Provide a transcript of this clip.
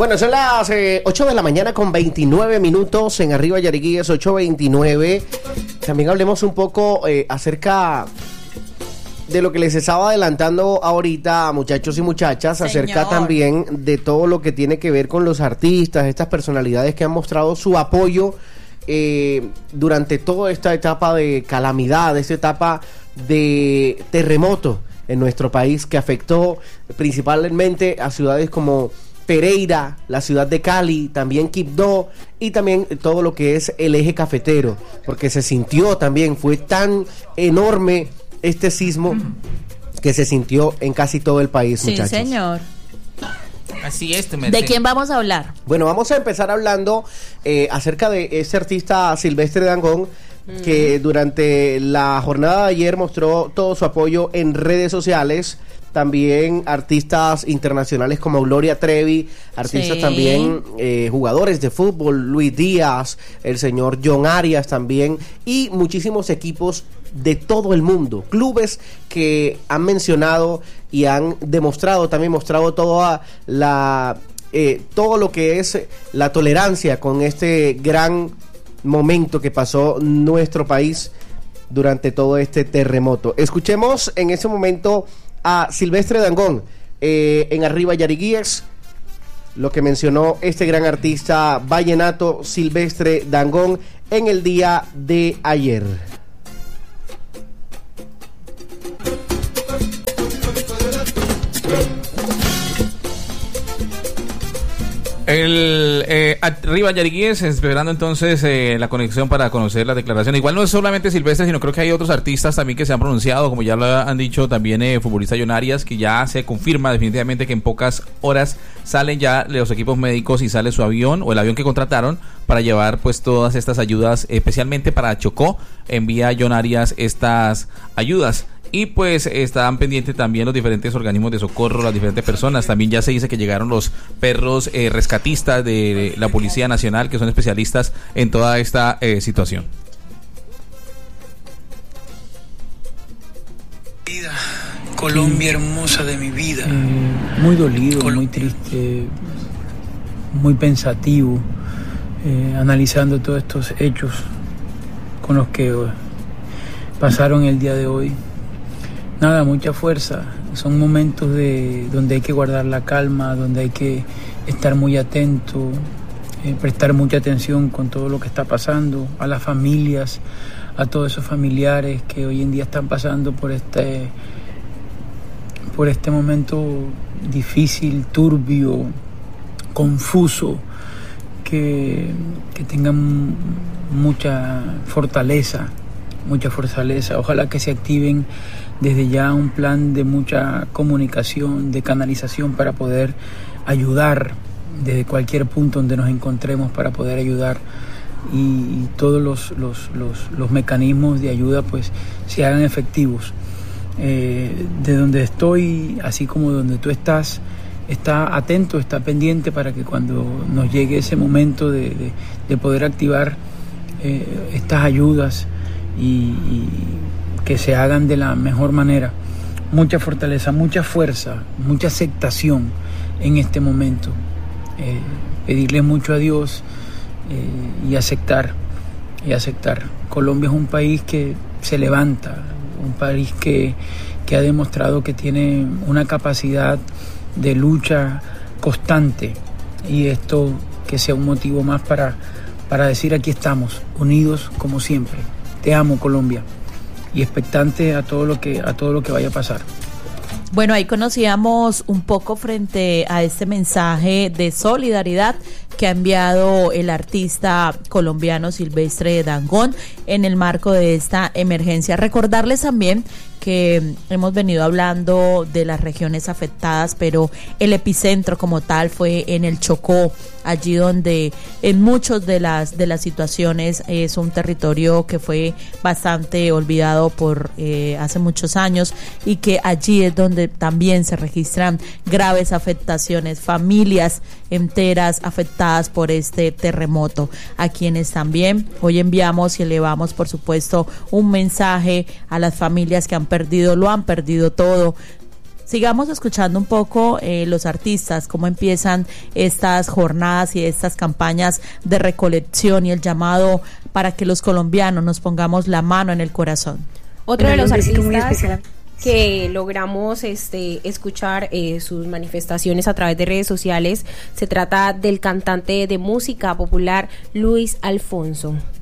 Bueno, son las 8 de la mañana con 29 minutos en Arriba Yariquí, es 8:29. También hablemos un poco acerca de lo que les estaba adelantando ahorita, muchachos y muchachas, acerca también de todo lo que tiene que ver con los artistas, estas personalidades que han mostrado su apoyo durante toda esta etapa de calamidad, esta etapa de terremoto en nuestro país que afectó principalmente a ciudades como Pereira, la ciudad de Cali, también Quibdó y también todo lo que es el eje cafetero, porque se sintió también, fue tan enorme este sismo que se sintió en casi todo el país, muchachos. Sí, señor. Así es, ¿De quién vamos a hablar? Bueno, vamos a empezar hablando acerca de ese artista Silvestre Dangond, que durante la jornada de ayer mostró todo su apoyo en redes sociales. También artistas internacionales como Gloria Trevi, artistas también, jugadores de fútbol, Luis Díaz, el señor John Arias también, y muchísimos equipos de todo el mundo, clubes que han mencionado y han demostrado, también mostrado toda la todo lo que es la tolerancia con este gran momento que pasó nuestro país durante todo este terremoto. Escuchemos en ese momento a Silvestre Dangond en Arriba Yariguíes, lo que mencionó este gran artista vallenato Silvestre Dangond en el día de ayer. Arriba Yariguíes, esperando entonces la conexión para conocer la declaración. Igual no es solamente Silvestre, sino creo que hay otros artistas también que se han pronunciado, como ya lo han dicho también futbolista John Arias, que ya se confirma definitivamente que en pocas horas salen ya los equipos médicos y sale su avión o el avión que contrataron para llevar pues todas estas ayudas, especialmente para Chocó. Envía John Arias estas ayudas. Y pues están pendientes también los diferentes organismos de socorro, las diferentes personas. También ya se dice que llegaron los perros rescatistas de la Policía Nacional, que son especialistas en toda esta situación. Colombia hermosa de mi vida. Muy dolido, muy triste, muy pensativo, analizando todos estos hechos con los que pasaron el día de hoy. Nada, mucha fuerza. Son momentos donde hay que guardar la calma, donde hay que estar muy atento, prestar mucha atención con todo lo que está pasando, a las familias, a todos esos familiares que hoy en día están pasando por este momento difícil, turbio, confuso, que tengan mucha fortaleza. Ojalá que se activen desde ya un plan de mucha comunicación, de canalización para poder ayudar desde cualquier punto donde nos encontremos, para poder ayudar y todos los mecanismos de ayuda pues se hagan efectivos. De donde estoy, así como donde tú estás, está atento, está pendiente para que cuando nos llegue ese momento de poder activar estas ayudas y que se hagan de la mejor manera. Mucha fortaleza, mucha fuerza, mucha aceptación en este momento. Pedirle mucho a Dios y aceptar. Colombia es un país que se levanta, un país que ha demostrado que tiene una capacidad de lucha constante, y esto que sea un motivo más para decir aquí estamos, unidos como siempre. Te amo, Colombia, y expectante a todo lo que vaya a pasar. Bueno, ahí conocíamos un poco frente a este mensaje de solidaridad que ha enviado el artista colombiano Silvestre Dangond en el marco de esta emergencia. Recordarles también que hemos venido hablando de las regiones afectadas, pero el epicentro como tal fue en el Chocó, allí donde en muchas de las situaciones es un territorio que fue bastante olvidado por hace muchos años, y que allí es donde también se registran graves afectaciones, familias enteras afectadas por este terremoto, a quienes también hoy enviamos y elevamos por supuesto un mensaje a las familias que lo han perdido todo, Sigamos escuchando un poco los artistas, cómo empiezan estas jornadas y estas campañas de recolección y el llamado para que los colombianos nos pongamos la mano en el corazón. Otro de los artistas que logramos escuchar sus manifestaciones a través de redes sociales, se trata del cantante de música popular Luis Alfonso.